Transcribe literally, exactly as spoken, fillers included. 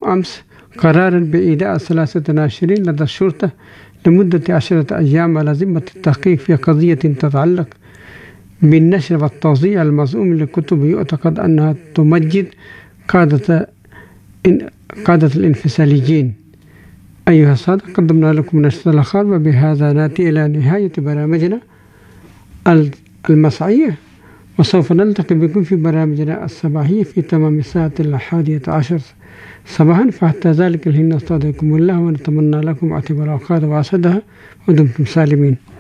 أمس قرارا بإيداع ثلاثة ناشرين لدى الشرطة لمدة عشرة أيام على ذمة التحقيق في قضية تتعلق بالنشر والتوزيع المزعوم لكتب يعتقد أنها تمجد قادة قادة الانفصاليين. أيها السادة، قدمنا لكم نشرة الأخبار، وبهذا نأتي إلى نهاية برامجنا المسائية، وسوف نلتقي بكم في برامجنا الصباحية في تمام الساعة الحادية عشر صباحا. فحتى ذلك الحين نستودعكم الله ونتمنى لكم أطيب الأوقات وأسعدها ودمتم سالمين.